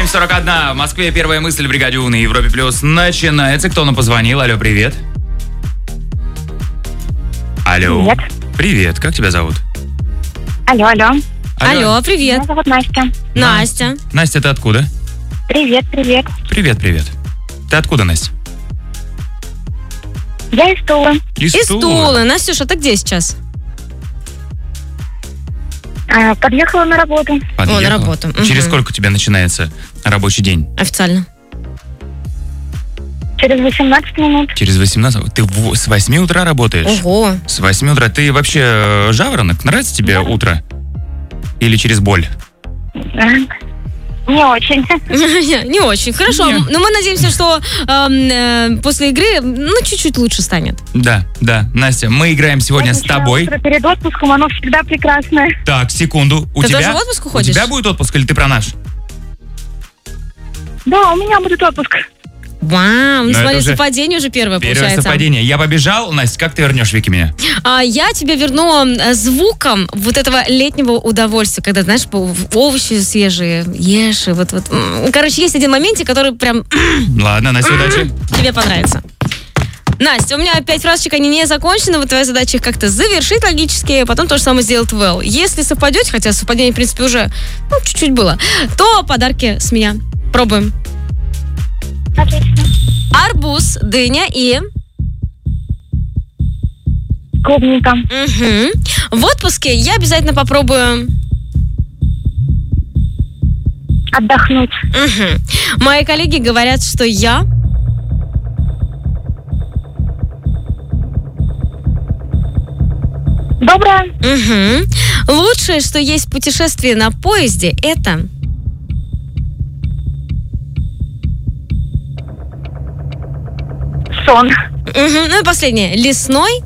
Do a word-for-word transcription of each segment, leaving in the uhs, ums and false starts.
сорок один. В Москве первая мысль в бригаде У на Европе Плюс начинается. Кто нам позвонил? Алло, привет. Алло. Привет. Привет. Как тебя зовут? Алло, алло. Алло, Алло привет. Меня зовут Настя. Настя. Настя, ты откуда? Привет, привет. Привет, привет. Ты откуда, Настя? Я из Тулы. Из, Из Тулы. Настюша, ты где сейчас? А, подъехала на работу. Подъехала? О, на работу. Через Мгм. сколько у тебя начинается рабочий день? Официально. Через восемнадцать минут. Через восемнадцать? Ты в- с восьми утра работаешь? Ого. С восьми утра. Ты вообще э, жаворонок? Нравится тебе Да. утро? Или через боль? А, Не очень. Не очень. Хорошо. Не. Но мы надеемся, что эм, э, после игры, ну, чуть-чуть лучше станет. Да, да. Настя, мы играем сегодня с Отличное тобой. утро перед отпуском, оно всегда прекрасное. Так, секунду. У Ты тебя, тоже в отпуск у уходишь? тебя будет отпуск или ты про наш? Да, у меня будет отпуск. Вау, ну это смотри, уже совпадение уже первое Первое получается. совпадение. Я побежал. Настя, как ты вернешь Вики меня? А я тебя верну э, звуком вот этого летнего удовольствия, когда, знаешь, по- овощи свежие, ешь, и вот, вот. м, Короче, есть один моментик, который прям Ладно, Настя, удачи. тебе понравится. Настя, у меня пять фразочек, они не закончены, вот твоя задача их как-то завершить логически, а потом то же самое сделать well. Если совпадете, хотя совпадение, в принципе, уже ну, чуть-чуть было, то подарки с меня. Пробуем. Отлично. Арбуз, дыня и... Клубника. Мгм. В отпуске я обязательно попробую... Отдохнуть. Мгм. Мои коллеги говорят, что я... Доброе. Мгм. Лучшее, что есть в путешествии на поезде, это... Сон. Мгм. Ну и последнее. Лесной.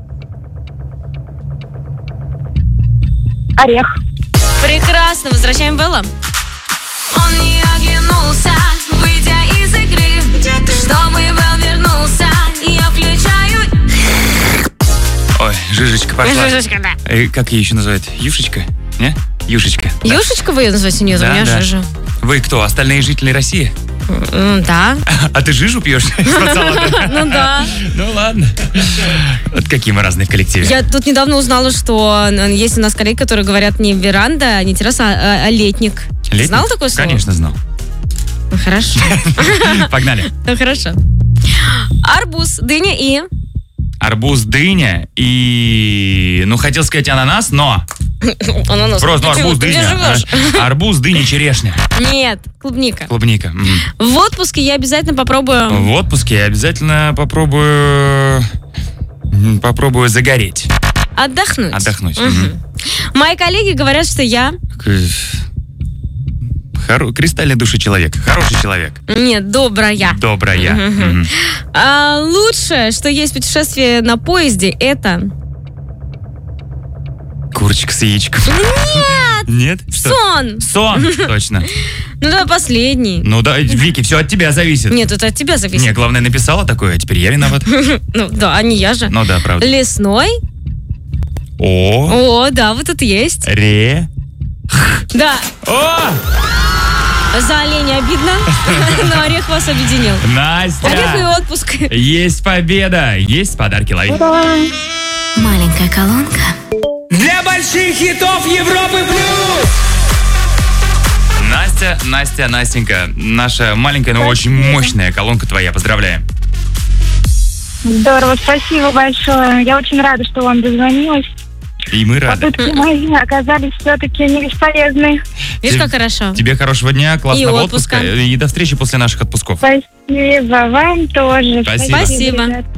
Орех. Прекрасно. Возвращаем Белла. Он не оглянулся, выйдя из игры. Чтобы Вэл вернулся, я включаю. Ой, жижечка пошла. Жижечка, да. Э, Как ее еще называют? Юшечка? Не? Юшечка. Да. Юшечка вы ее называете? Нет, у Да, меня да. жижа. Вы кто, остальные жители России? М, Да. А ты жижу пьешь из-под салата? Ну да. Ну ладно. Вот какие мы разные в коллективе. Я тут недавно узнала, что э, есть у нас коллеги, которые говорят не веранда, не терраса, а, а летник. Ты Летник? знал такое слово? Конечно, знал. Ну, хорошо. Погнали. Ну, хорошо. Арбуз, дыня и... Арбуз, дыня и... Ну, хотел сказать ананас, но... Ананас. Просто ну, Ты арбуз, чего, ты где дыня. живешь? а, Арбуз, дыня, черешня. Нет, клубника. Клубника. М. В отпуске я обязательно попробую... В отпуске я обязательно попробую... м, Попробую загореть. Отдохнуть. Отдохнуть. Мгм. Мгм. Мои коллеги говорят, что я... К- Хоро... Кристальной души человек. Хороший человек. Нет, добрая. Добрая. Мгм. Мгм. А лучшее, что есть в путешествии на поезде, это... Курочка с яичком. Нет! Нет? Что? Сон! Сон, точно. Ну давай последний. Ну да, Вики, все от тебя зависит. Нет, это от тебя зависит. Не, главное, написала такое, а теперь я виноват. Ну да, а не я же. Ну да, правда. Лесной. О, О, да, вот это есть. ре. Да, О, за оленя обидно, но орех вас объединил. Орех и Настя! отпуск. Есть победа, есть подарки, лови. Маленькая колонка. Для больших хитов Европы плюс! Настя, Настя, Настенька, наша маленькая, но очень мощная колонка твоя. Поздравляем. Здорово, спасибо большое. Я очень рада, что вам дозвонилась. И мы рады. Попытки мои оказались все-таки не бесполезны. Видишь, как хорошо. Тебе хорошего дня, классного И отпуска. отпуска. И до встречи после наших отпусков. Спасибо вам тоже. Спасибо. Спасибо. ребят.